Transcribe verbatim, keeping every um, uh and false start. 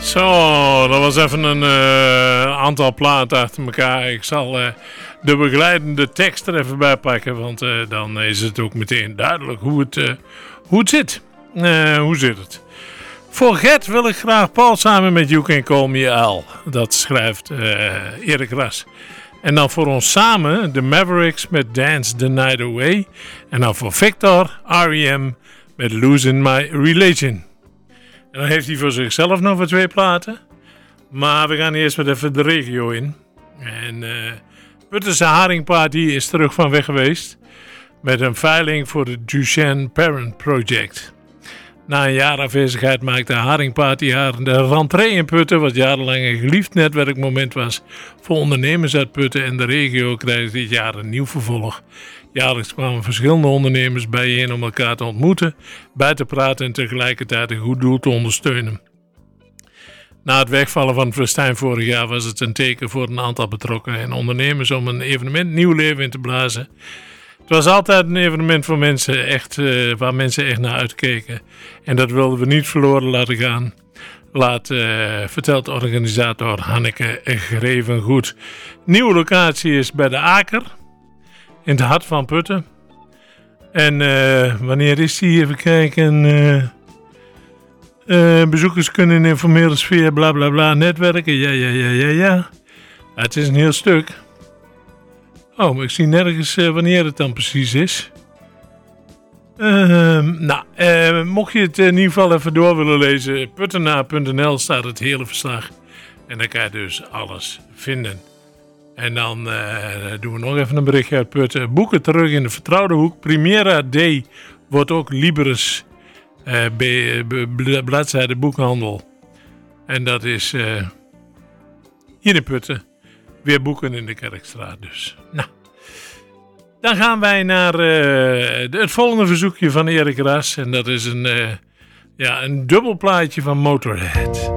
Zo, dat was even een uh, aantal platen achter elkaar. Ik zal uh, de begeleidende tekst er even bij pakken, want uh, dan is het ook meteen duidelijk hoe het, uh, hoe het zit. Uh, hoe zit het? Voor Gert wil ik graag Paul samen met You Can Call Me Al. Dat schrijft uh, Erik Ras. En dan voor ons samen de Mavericks met Dance the Night Away. En dan voor Victor, R E M met Losing My Religion. En dan heeft hij voor zichzelf nog voor twee platen. Maar we gaan eerst maar even de regio in. En uh, Puttense Haringparty is terug van weg geweest. Met een veiling voor het Duchenne Parent Project. Na een jaar afwezigheid maakte Haringparty haar de rentree in Putten. Wat jarenlang een geliefd netwerkmoment was voor ondernemers uit Putten. En de regio krijgt dit jaar een nieuw vervolg. Jaarlijks kwamen verschillende ondernemers bijeen om elkaar te ontmoeten, bij te praten en tegelijkertijd een goed doel te ondersteunen. Na het wegvallen van het festijn vorig jaar was het een teken voor een aantal betrokkenen en ondernemers om een evenement nieuw leven in te blazen. Het was altijd een evenement voor mensen echt, uh, waar mensen echt naar uitkeken. En dat wilden we niet verloren laten gaan. Laat, uh, vertelt organisator Hanneke Grevengoed. Nieuwe locatie is bij de Aker. In het hart van Putten. En uh, wanneer is die? Even kijken. Uh, uh, bezoekers kunnen in informele sfeer bla bla bla netwerken. Ja, ja, ja, ja, ja. Ja, het is een heel stuk. Oh, maar ik zie nergens uh, wanneer het dan precies is. Uh, nou, uh, mocht je het in ieder geval even door willen lezen. Puttenaar punt n l staat het hele verslag. En dan kan je dus alles vinden. En dan uh, doen we nog even een berichtje uit Putten. Boeken terug in de vertrouwde hoek. Primera D wordt ook Liberus uh, b- b- bladzijde boekhandel. En dat is uh, hier in Putten. Weer boeken in de Kerkstraat dus. Nou, dan gaan wij naar uh, de, het volgende verzoekje van Erik Ras. En dat is een, uh, ja, een dubbel plaatje van Motorhead.